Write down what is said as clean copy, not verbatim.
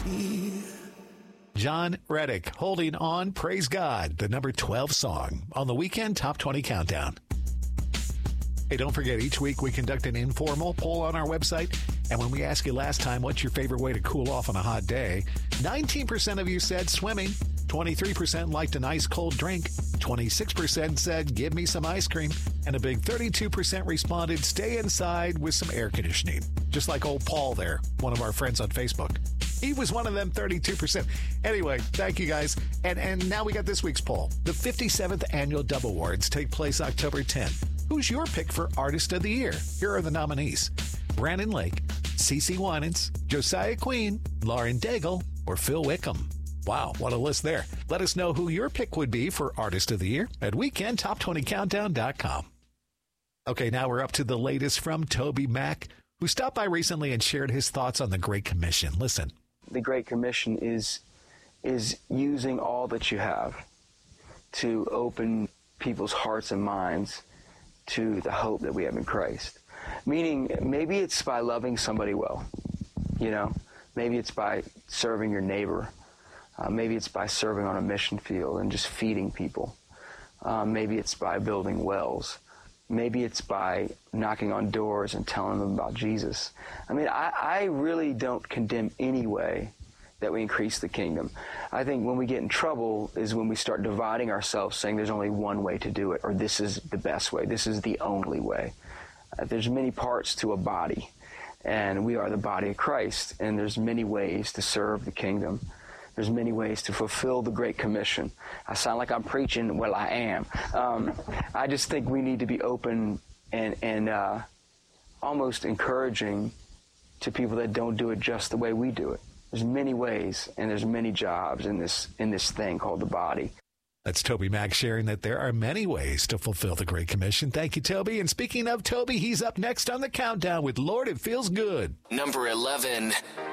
John Reddick, Holding On, Praise God, the number 12 song on the Weekend Top 20 Countdown. Hey, don't forget, each week we conduct an informal poll on our website. And when we ask you last time, what's your favorite way to cool off on a hot day? 19% of you said swimming. 23% liked a nice cold drink. 26% said, give me some ice cream. And a big 32% responded, stay inside with some air conditioning. Just like old Paul there, one of our friends on Facebook. He was one of them 32%. Anyway, thank you guys. And now we got this week's poll. The 57th Annual Dove Awards take place October 10th. Who's your pick for Artist of the Year? Here are the nominees. Brandon Lake, CeCe Winans, Josiah Quinn, Lauren Daigle, or Phil Wickham. Wow, what a list there. Let us know who your pick would be for Artist of the Year at weekendtop20countdown.com. Okay, now we're up to the latest from Toby Mac, who stopped by recently and shared his thoughts on the Great Commission. Listen. The Great Commission is using all that you have to open people's hearts and minds to the hope that we have in Christ. Meaning, maybe it's by loving somebody well, maybe it's by serving your neighbor, maybe it's by serving on a mission field and just feeding people, maybe it's by building wells, maybe it's by knocking on doors and telling them about Jesus. I mean, I really don't condemn any way that we increase the kingdom. I think when we get in trouble is when we start dividing ourselves, saying there's only one way to do it, or this is the best way, this is the only way. There's many parts to a body, and we are the body of Christ, and there's many ways to serve the kingdom. There's many ways to fulfill the Great Commission. I sound like I'm preaching. Well, I am. I just think we need to be open and almost encouraging to people that don't do it just the way we do it. There's many ways, and there's many jobs in this thing called the body. That's Toby Mac sharing that there are many ways to fulfill the Great Commission. Thank you, Toby. And speaking of Toby, he's up next on the countdown with Lord, It Feels Good. Number 11.